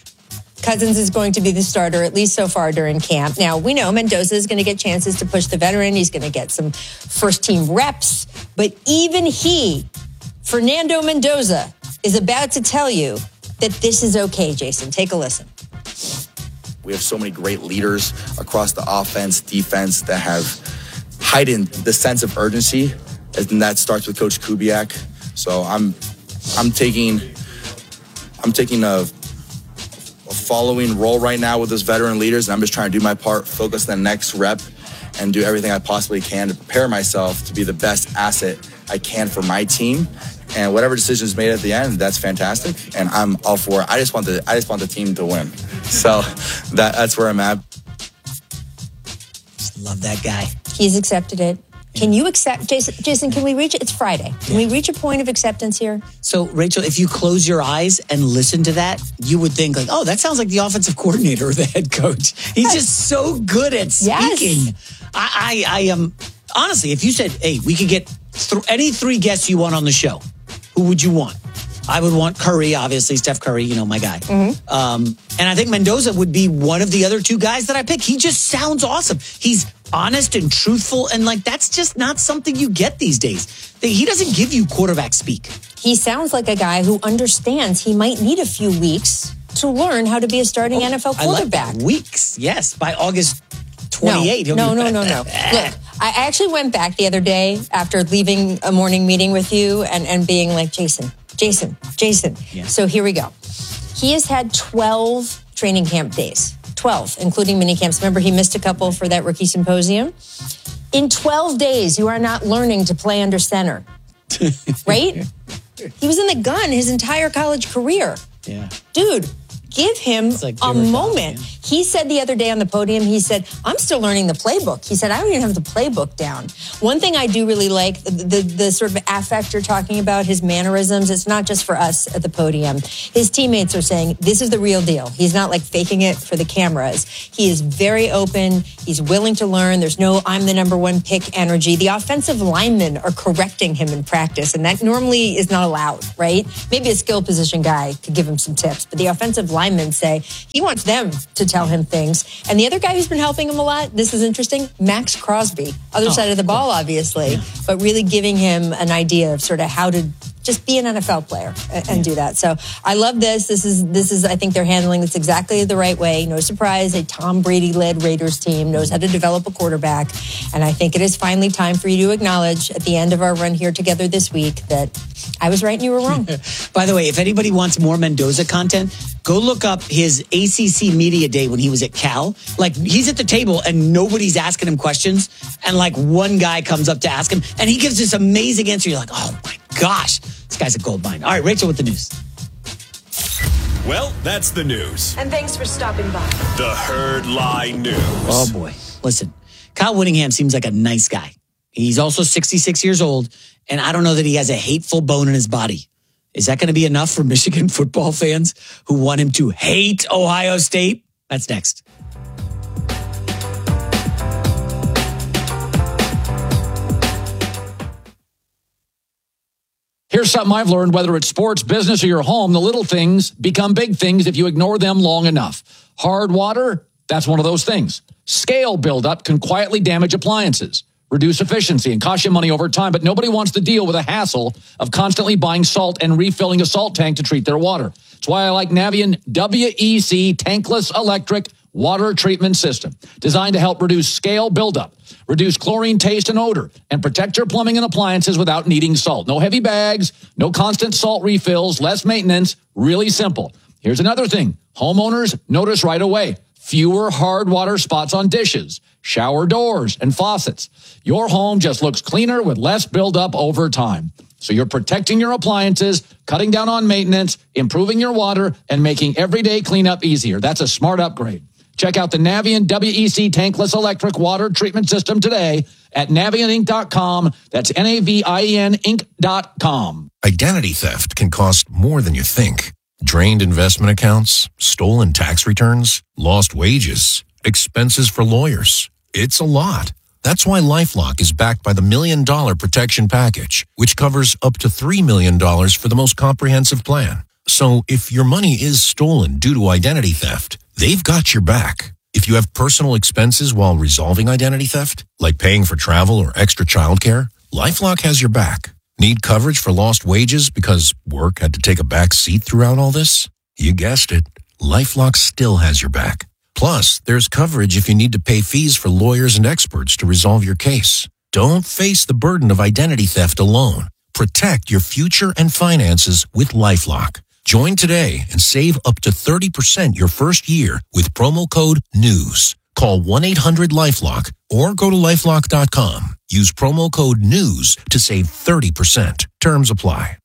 Cousins is going to be the starter, at least so far during camp. Now, we know Mendoza is going to get chances to push the veteran. He's going to get some first-team reps. But even he, Fernando Mendoza, is about to tell you that this is okay, Jason. Take a listen. We have so many great leaders across the offense, defense that have heightened the sense of urgency, and that starts with Coach Kubiak. So I'm I'm taking I'm taking a A following role right now with those veteran leaders, and I'm just trying to do my part, focus on the next rep, and do everything I possibly can to prepare myself to be the best asset I can for my team. And whatever decision is made at the end, that's fantastic, and I'm all for it. I just want the I just want the team to win. So that that's where I'm at. Just love that guy. He's accepted it. Can you accept, Jason? Jason, can we reach it? It's Friday. Can we reach a point of acceptance here? So, Rachel, if you close your eyes and listen to that, you would think like, oh, that sounds like the offensive coordinator or the head coach. He's Yes. just so good at speaking. Yes. I, I, I am, um, honestly, if you said, hey, we could get th- any three guests you want on the show, who would you want? I would want Curry, obviously, Steph Curry, you know, my guy. Mm-hmm. Um, and I think Mendoza would be one of the other two guys that I pick. He just sounds awesome. He's honest and truthful, and like that's just not something you get these days. He doesn't give you quarterback speak. He sounds like a guy who understands he might need a few weeks to learn how to be a starting Oh, N F L I like quarterback. that. Weeks, yes. By August twenty-eighth. he'll No, be- no, no, no, no. Look, I actually went back the other day after leaving a morning meeting with you and, and being like, Jason, Jason, Jason. Yeah. So here we go. He has had twelve training camp days, twelve, including mini camps. Remember, he missed a couple for that rookie symposium. In twelve days, you are not learning to play under center. right? He was in the gun his entire college career. Yeah. Dude, give him like a give or moment. yeah. He said the other day on the podium, he said, I'm still learning the playbook. He said, I don't even have the playbook down. One thing I do really like, the, the, the sort of affect you're talking about, his mannerisms, it's not just for us at the podium. His teammates are saying, this is the real deal. He's not like faking it for the cameras. He is very open. He's willing to learn. There's no, I'm the number one pick energy. The offensive linemen are correcting him in practice, and that normally is not allowed, right? Maybe a skill position guy could give him some tips, but the offensive linemen say he wants them to tell him things. And the other guy who's been helping him a lot, this is interesting, Max Crosby, other Oh, side of the ball, obviously, yeah. but really giving him an idea of sort of how to just be an N F L player and, and do that. So I love this. This is, this is, I think they're handling this exactly the right way. No surprise, a Tom Brady-led Raiders team knows how to develop a quarterback. And I think it is finally time for you to acknowledge at the end of our run here together this week that I was right and you were wrong. By the way, if anybody wants more Mendoza content, go look up his A C C Media Day when he was at Cal. Like, he's at the table and nobody's asking him questions. And like one guy comes up to ask him and he gives this amazing answer. You're like, oh my gosh, this guy's a gold mine. All right, Rachel with the news. Well, that's the news. And thanks for stopping by. The Herd Lie News. Oh boy. Listen, Kyle Whittingham seems like a nice guy. He's also sixty-six years old. And I don't know that he has a hateful bone in his body. Is that going to be enough for Michigan football fans who want him to hate Ohio State? That's next. Here's something I've learned, whether it's sports, business, or your home, the little things become big things if you ignore them long enough. Hard water, that's one of those things. Scale buildup can quietly damage appliances, reduce efficiency, and cost you money over time, but nobody wants to deal with the hassle of constantly buying salt and refilling a salt tank to treat their water. That's why I like Navien W E C tankless electric water treatment system, designed to help reduce scale buildup, reduce chlorine taste and odor, and protect your plumbing and appliances without needing salt. No heavy bags, no constant salt refills, less maintenance, really simple. Here's another thing. Homeowners notice right away. Fewer hard water spots on dishes, shower doors, and faucets. Your home just looks cleaner with less buildup over time. So you're protecting your appliances, cutting down on maintenance, improving your water, and making everyday cleanup easier. That's a smart upgrade. Check out the Navien W E C tankless electric water treatment system today at navien inc dot com. That's N A V I E N Inc dot com. Identity theft can cost more than you think. Drained investment accounts, stolen tax returns, lost wages, expenses for lawyers. It's a lot. That's why LifeLock is backed by the Million Dollar Protection Package, which covers up to three million dollars for the most comprehensive plan. So if your money is stolen due to identity theft, they've got your back. If you have personal expenses while resolving identity theft, like paying for travel or extra childcare, LifeLock has your back. Need coverage for lost wages because work had to take a back seat throughout all this? You guessed it. LifeLock still has your back. Plus, there's coverage if you need to pay fees for lawyers and experts to resolve your case. Don't face the burden of identity theft alone. Protect your future and finances with LifeLock. Join today and save up to thirty percent your first year with promo code NEWS. Call one eight hundred LifeLock or go to lifelock dot com. Use promo code NEWS to save thirty percent. Terms apply.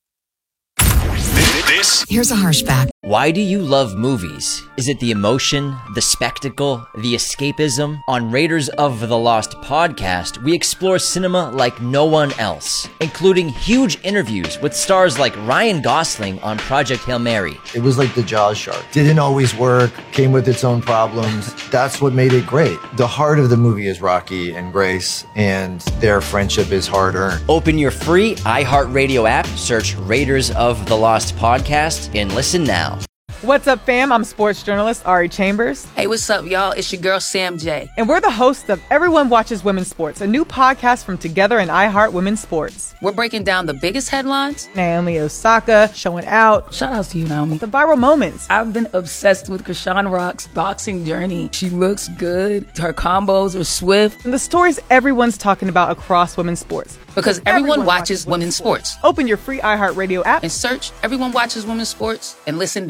This Here's a harsh fact. Why do you love movies? Is it the emotion, the spectacle, the escapism? On Raiders of the Lost podcast, we explore cinema like no one else, including huge interviews with stars like Ryan Gosling on Project Hail Mary. It was like the Jaws shark. Didn't always work, came with its own problems. That's what made it great. The heart of the movie is Rocky and Grace, and their friendship is hard-earned. Open your free iHeartRadio app, search Raiders of the Lost podcast, and listen now. What's up, fam? I'm sports journalist Ari Chambers. Hey, what's up, y'all? It's your girl, Sam J. And we're the hosts of Everyone Watches Women's Sports, a new podcast from Together and iHeart Women's Sports. We're breaking down the biggest headlines. Naomi Osaka showing out. Shout out to you, Naomi. The viral moments. I've been obsessed with Krishan Rock's boxing journey. She looks good. Her combos are swift. And the stories everyone's talking about across women's sports. Because everyone, everyone watches, watches women's sports. sports. Open your free iHeartRadio app and search Everyone Watches Women's Sports and listen now.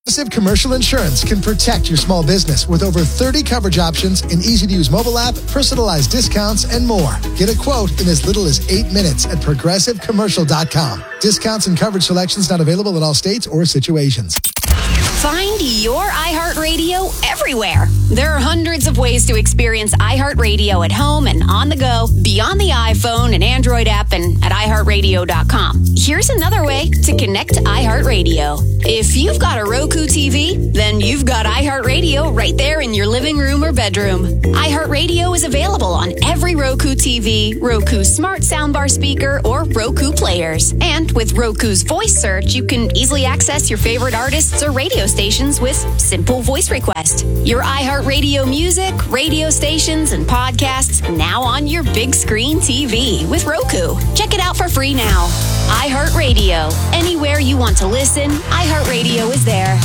Progressive Commercial Insurance can protect your small business with over thirty coverage options, an easy-to-use mobile app, personalized discounts, and more. Get a quote in as little as eight minutes at progressive commercial dot com. Discounts and coverage selections not available in all states or situations. Find your iHeartRadio everywhere. There are hundreds of ways to experience iHeartRadio at home and on the go, beyond the iPhone and Android app and at i heart radio dot com. Here's another way to connect to iHeartRadio. If you've got a Roku T V, then you've got iHeartRadio right there in your living room or bedroom. iHeartRadio is available on every Roku T V, Roku Smart Soundbar speaker, or Roku players. And with Roku's voice search, you can easily access your favorite artists or radio stations with simple voice request. Your iHeartRadio music, radio stations, and podcasts now on your big screen T V with Roku. Check it out for free now. iHeartRadio. Anywhere you want to listen, iHeartRadio is there.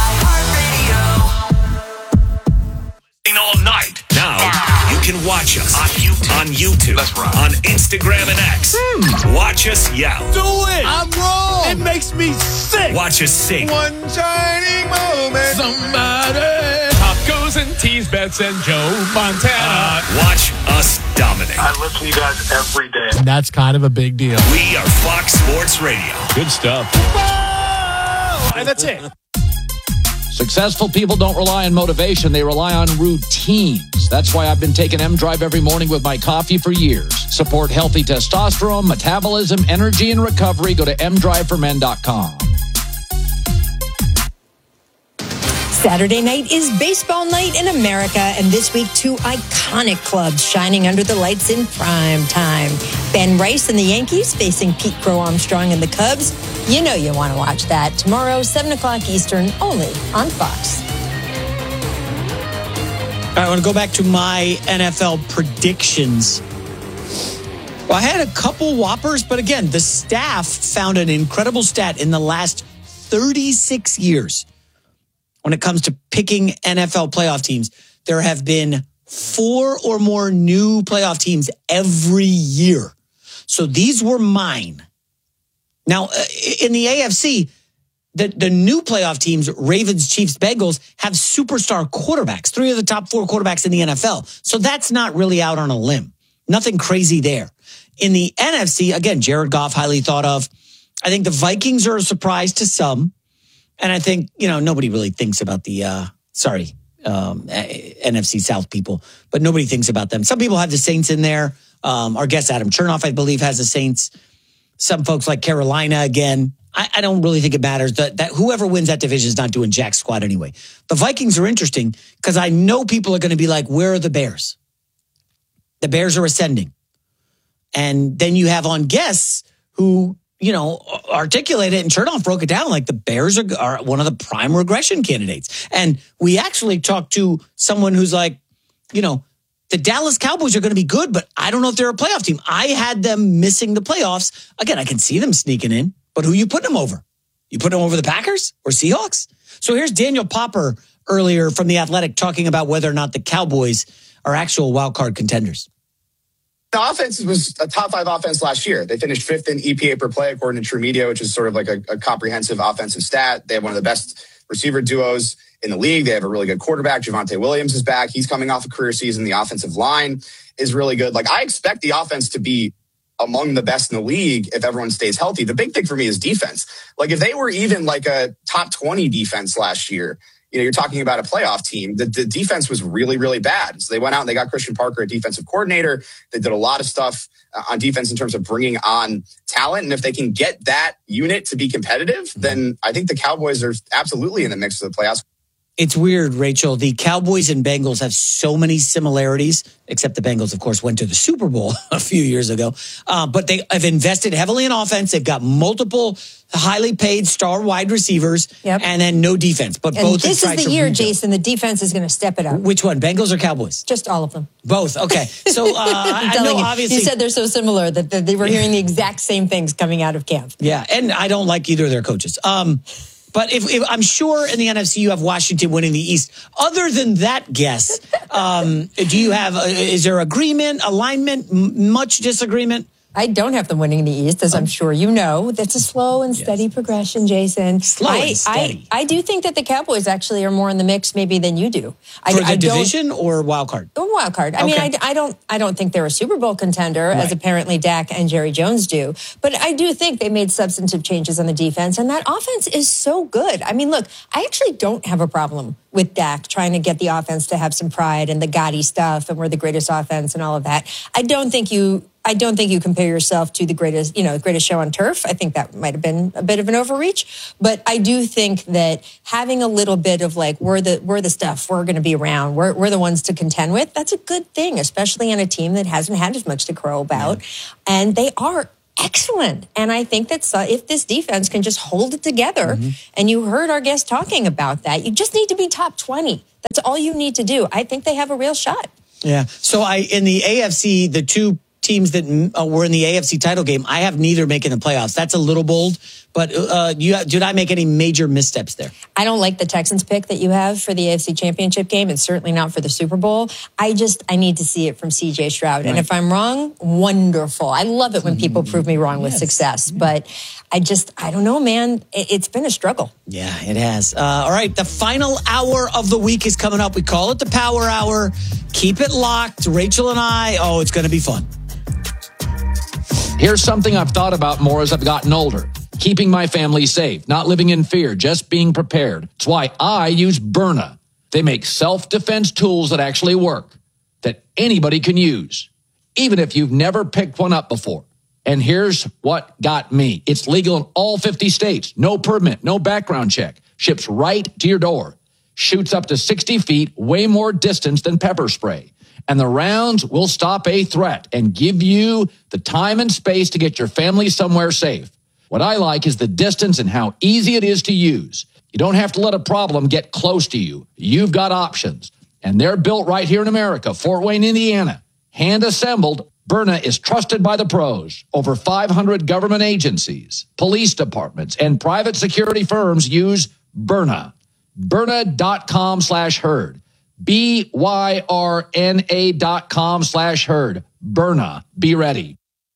All night. Now, now you can watch us on YouTube, on, YouTube, Let's run. on Instagram and X. Hmm. Watch us yell. Do it! I'm wrong! It makes me sick! Watch us sing. One shining moment. Somebody. Tacos and teas, Bets and Joe Montana. Uh, watch us dominate. I listen to you guys every day. That's kind of a big deal. We are Fox Sports Radio. Good stuff. Whoa! And that's it. Successful people don't rely on motivation. They rely on routines. That's why I've been taking M-Drive every morning with my coffee for years. Support healthy testosterone, metabolism, energy, and recovery. Go to m drive for men dot com. Saturday night is baseball night in America, and this week, two iconic clubs shining under the lights in prime time. Ben Rice and the Yankees facing Pete Crow Armstrong and the Cubs. You know you want to watch that. Tomorrow, seven o'clock Eastern, only on Fox. All right, I want to go back to my N F L predictions. Well, I had a couple whoppers, but again, the staff found an incredible stat in the last thirty-six years. When it comes to picking N F L playoff teams, there have been four or more new playoff teams every year. So these were mine. Now, in the A F C, the, the new playoff teams, Ravens, Chiefs, Bengals, have superstar quarterbacks, three of the top four quarterbacks in the N F L. So that's not really out on a limb. Nothing crazy there. In the N F C, again, Jared Goff, highly thought of. I think the Vikings are a surprise to some. And I think, you know, nobody really thinks about the, uh, sorry, um, N F C South people, but nobody thinks about them. Some people have the Saints in there. Um, our guest, Adam Chernoff, I believe, has the Saints. Some folks like Carolina again. I, I don't really think it matters. That, that whoever wins that division is not doing jack squat anyway. The Vikings are interesting because I know people are going to be like, where are the Bears? The Bears are ascending. And then you have on guests who, you know, articulate it, and Chernoff broke it down like the Bears are, are one of the prime regression candidates. And we actually talked to someone who's like, you know, the Dallas Cowboys are going to be good, but I don't know if they're a playoff team. I had them missing the playoffs. Again, I can see them sneaking in, but who you putting them over? You putting them over the Packers or Seahawks? So here's Daniel Popper earlier from The Athletic talking about whether or not the Cowboys are actual wild card contenders. The offense was a top five offense last year. They finished fifth in E P A per play, according to True Media, which is sort of like a, a comprehensive offensive stat. They have one of the best receiver duos in the league. They have a really good quarterback. Javonte Williams is back. He's coming off a career season. The offensive line is really good. Like, I expect the offense to be among the best in the league if everyone stays healthy. The big thing for me is defense. Like, if they were even like a top twenty defense last year, you know, you're talking about a playoff team. The, the defense was really, really bad. So they went out and they got Christian Parker, a defensive coordinator. They did a lot of stuff on defense in terms of bringing on talent. And if they can get that unit to be competitive, then I think the Cowboys are absolutely in the mix of the playoffs. It's weird, Rachel. The Cowboys and Bengals have so many similarities, except the Bengals, of course, went to the Super Bowl a few years ago. Uh, but they have invested heavily in offense. They've got multiple highly paid star wide receivers, yep. and then no defense. But and both. This is the year, Jason, the defense is going to step it up. Which one, Bengals or Cowboys? Just all of them. Both. Okay. So uh, I know, you, obviously, you said they're so similar that, that they were hearing the exact same things coming out of camp. Yeah, and I don't like either of their coaches. Um, But if, if I'm sure in the N F C you have Washington winning the East. Other than that guess, um, do you have, uh, is there agreement, alignment, m- much disagreement? I don't have them winning the East, as I'm sure you know. That's a slow and steady yes. progression, Jason. Slow I, and steady. I, I do think that the Cowboys actually are more in the mix maybe than you do. I, For the I division or wild card? Or wild card. I okay. mean, I, I don't I don't think they're a Super Bowl contender, right. as apparently Dak and Jerry Jones do. But I do think they made substantive changes on the defense, and that offense is so good. I mean, look, I actually don't have a problem with Dak trying to get the offense to have some pride and the Gotti stuff and we're the greatest offense and all of that. I don't think you I don't think you compare yourself to the greatest, you know, greatest show on turf. I think that might have been a bit of an overreach, but I do think that having a little bit of like, we're the, we're the stuff, we're going to be around, we're, we're the ones to contend with. That's a good thing, especially on a team that hasn't had as much to crow about. Yeah. And they are excellent. And I think that so, if this defense can just hold it together, mm-hmm. and you heard our guest talking about that, you just need to be top twenty. That's all you need to do. I think they have a real shot. Yeah. So I, in the A F C, the two teams that uh, were in the A F C title game, I have neither making the playoffs. That's a little bold, but uh, you, did I make any major missteps there? I don't like the Texans pick that you have for the A F C Championship game, and certainly not for the Super Bowl. I just, I need to see it from C J Stroud. Right. And if I'm wrong, wonderful. I love it when people prove me wrong with yes. success, but I just, I don't know, man. It, it's been a struggle. Yeah, it has. Uh, all right, the final hour of the week is coming up. We call it the Power Hour. Keep it locked. Rachel and I, oh, it's going to be fun. Here's something I've thought about more as I've gotten older. Keeping my family safe, not living in fear, just being prepared. It's why I use Byrna. They make self-defense tools that actually work, that anybody can use, even if you've never picked one up before. And here's what got me. It's legal in all fifty states. No permit, no background check. Ships right to your door. Shoots up to sixty feet, way more distance than pepper spray. And the rounds will stop a threat and give you the time and space to get your family somewhere safe. What I like is the distance and how easy it is to use. You don't have to let a problem get close to you. You've got options. And they're built right here in America, Fort Wayne, Indiana. Hand assembled, Byrna is trusted by the pros. Over five hundred government agencies, police departments, and private security firms use Byrna. Byrna.com slash herd. B Y R N A dot com slash herd. Byrna. Be ready.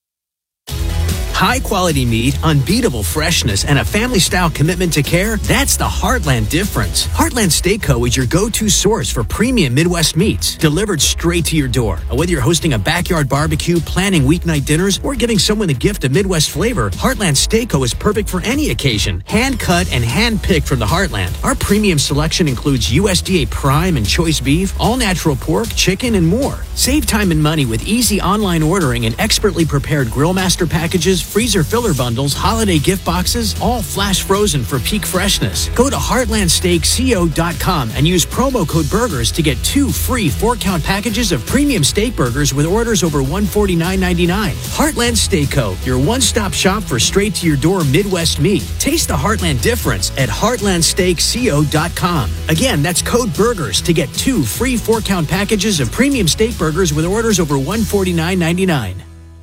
High quality meat, unbeatable freshness, and a family style commitment to care. That's the Heartland difference. Heartland Steak Co. is your go-to source for premium Midwest meats delivered straight to your door. Whether you're hosting a backyard barbecue, planning weeknight dinners, or giving someone the gift of Midwest flavor, Heartland Steak Co. is perfect for any occasion. Hand cut and hand picked from the Heartland. Our premium selection includes U S D A prime and choice beef, all natural pork, chicken, and more. Save time and money with easy online ordering and expertly prepared grill master packages, freezer filler bundles, holiday gift boxes, all flash frozen for peak freshness. Go to heartland steak co dot com and use promo code BURGERS to get two free four-count packages of premium steak burgers with orders over one hundred forty-nine ninety-nine. Heartland Steak Co., your one-stop shop for straight-to-your-door Midwest meat. Taste the Heartland difference at heartland steak co dot com. Again, that's code BURGERS to get two free four-count packages of premium steak burgers with orders over one hundred forty-nine ninety-nine.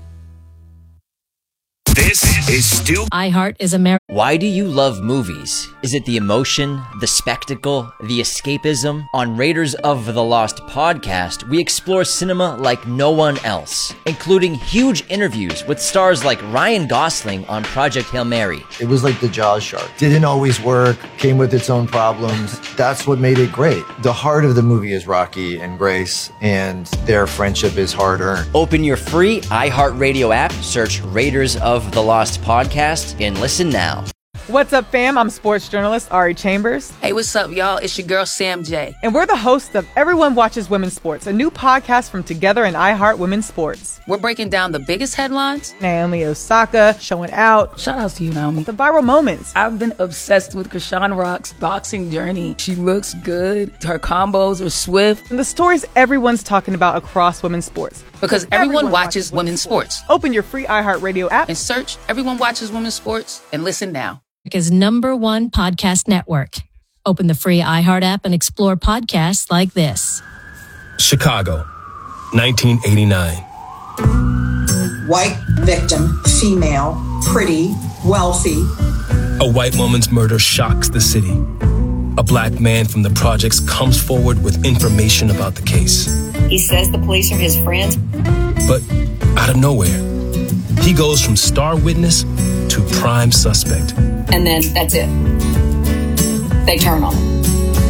This is Stu. iHeart is America. Why do you love movies? Is it the emotion, the spectacle, the escapism? On Raiders of the Lost podcast, we explore cinema like no one else, including huge interviews with stars like Ryan Gosling on Project Hail Mary. It was like the Jaws shark. Didn't always work, came with its own problems. That's what made it great. The heart of the movie is Rocky and Grace, and their friendship is hard-earned. Open your free iHeartRadio app, search Raiders of the Lost podcast, and listen now. What's up, fam? I'm sports journalist Ari Chambers. Hey, what's up, y'all? It's your girl, Sam J. And we're the hosts of Everyone Watches Women's Sports, a new podcast from Together and iHeart Women's Sports. We're breaking down the biggest headlines. Naomi Osaka showing out. Shout out to you, Naomi. The viral moments. I've been obsessed with Krishan Rock's boxing journey. She looks good. Her combos are swift. And the stories everyone's talking about across women's sports. Because everyone, everyone watches, watches women's sports. sports. Open your free iHeartRadio app and search Everyone Watches Women's Sports and listen now. America's number one podcast network. Open the free iHeart app and explore podcasts like this. Chicago, nineteen eighty-nine. White victim, female, pretty, wealthy. A white woman's murder shocks the city. A black man from the projects comes forward with information about the case. He says the police are his friends. But out of nowhere, He goes from star witness to prime suspect. And then that's it. They turn on him.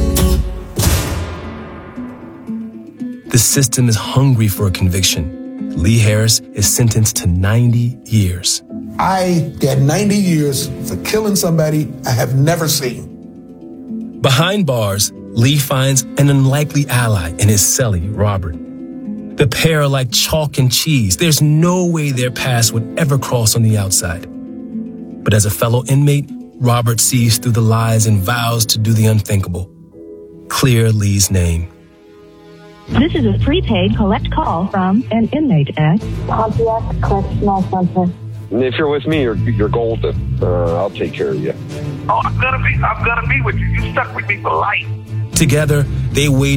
The system is hungry for a conviction. Lee Harris is sentenced to ninety years. I got ninety years for killing somebody I have never seen. Behind bars, Lee finds an unlikely ally in his cellie, Robert. The pair are like chalk and cheese. There's no way their paths would ever cross on the outside. But as a fellow inmate, Robert sees through the lies and vows to do the unthinkable. Clear Lee's name. This is a prepaid collect call from an inmate at Pontiac Correctional Center. If you're with me, you're, you're golden. Uh, I'll take care of you. Oh, I'm gonna be, I'm gonna be with you. You stuck with me for life. Together, they wait